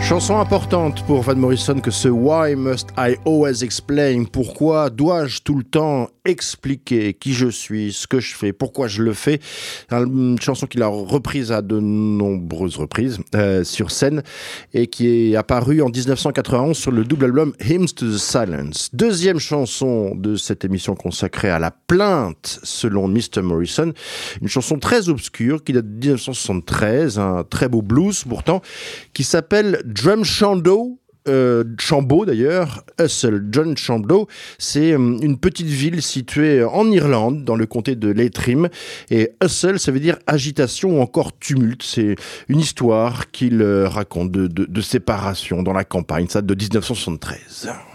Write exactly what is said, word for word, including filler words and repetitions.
Chanson importante pour Van Morrison que ce Why Must I Always Explain? Pourquoi dois-je tout le temps expliquer qui je suis, ce que je fais, pourquoi je le fais? Une chanson qu'il a reprise à de nombreuses reprises euh, sur scène et qui est apparue en dix-neuf cent quatre-vingt-onze sur le double album Hymns to the Silence. Deuxième chanson de cette émission consacrée à la plainte selon mister Morrison. Une chanson très obscure qui date de dix-neuf cent soixante-treize, un très beau blues pourtant, qui s'appelle Drumshanbo. Euh, Chambo d'ailleurs, Hussle. John Chambo, c'est euh, une petite ville située en Irlande, dans le comté de Leitrim. Et Hussle, ça veut dire agitation ou encore tumulte. C'est une histoire qu'il euh, raconte de, de, de séparation dans la campagne. Ça date de dix-neuf cent soixante-treize.